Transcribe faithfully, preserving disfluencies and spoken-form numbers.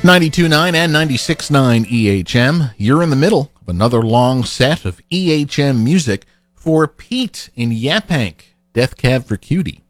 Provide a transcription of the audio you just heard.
ninety-two point nine and ninety-six point nine E H M. You're in the middle of another long set of E H M music for Pete in Yaphank, Death Cab for Cutie.